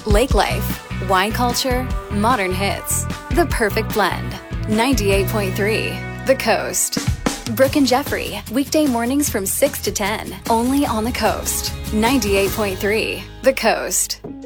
Lake life, wine culture, modern hits. The perfect blend. 98.3 The Coast. Brooke and Jeffrey, weekday mornings from 6 to 10, only on The Coast. 98.3 The Coast.